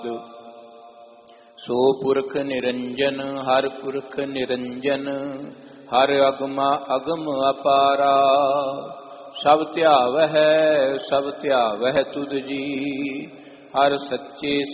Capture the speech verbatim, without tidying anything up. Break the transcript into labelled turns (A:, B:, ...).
A: ਸੋ ਪੁਰਖ ਨਿਰੰਜਨ ਹਰ ਪੁਰਖ ਨਿਰੰਜਨ ਹਰ ਅਗਮਾ ਅਗਮ ਅਪਾਰਾ। ਸਭ ਧਿਆਵਹਿ ਸਭ ਧਿਆਵਹਿ ਤੁਧ ਜੀ ਹਰ ਸੱਚੇ